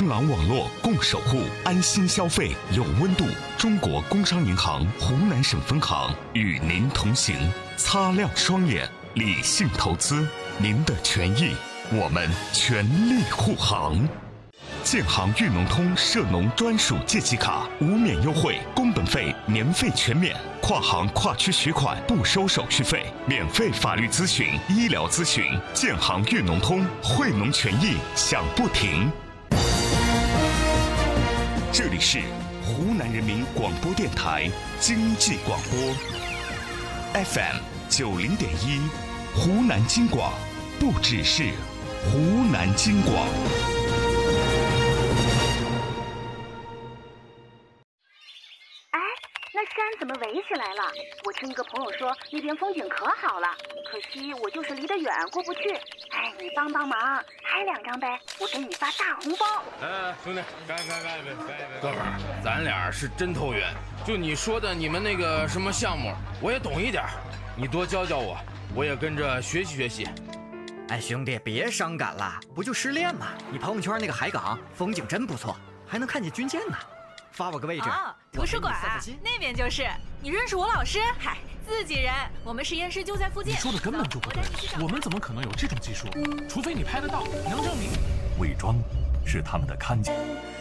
冲浪网络共守护安心消费有温度。中国工商银行湖南省分行与您同行，擦亮双眼，理性投资，您的权益我们全力护航。建行裕农通涉农专属借记卡无免优惠，工本费年费全免，跨行跨区取款不收手续费，免费法律咨询、医疗咨询。建行裕农通，惠农权益享不停。这里是湖南人民广播电台经济广播 FM 90.1，湖南经广，不只是湖南经广。 山怎么围起来了？我听一个朋友说那边风景可好了，可惜我就是离得远过不去。哎，你帮帮忙，拍2张呗，我给你发大红包。 兄弟，干！哥们儿，咱俩是真投缘。就你说的你们那个什么项目，我也懂一点，你多教教我，我也跟着学习学习。 哎，兄弟，别伤感了，不就失恋吗？你朋友圈那个海港风景真不错，还能看见军舰呢。发我个位置。 图书馆那边就是。你认识我老师？嗨，自己人，我们实验室就在附近。 你说的根本就不对，我们怎么可能有这种技术？除非你拍得到，能证明。 伪装是他们的看见。